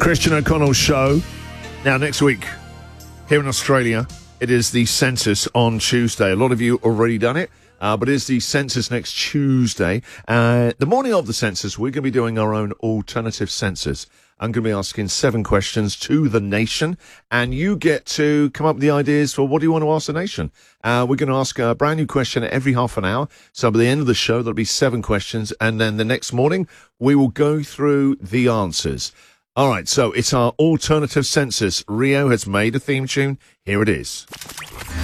Christian O'Connell Show. Now, next week, here in Australia, it is the census on Tuesday. A lot of you already done it, but it is the census next Tuesday. The morning of the census, we're going to be doing our own alternative census. I'm going to be asking 7 questions to the nation, and you get to come up with the ideas for what do you want to ask the nation. We're going to ask a brand new question every half an hour. So by the end of the show, there'll be 7 questions, and then the next morning, we will go through the answers. All right, so it's our alternative census. Rio has made a theme tune. Here it is.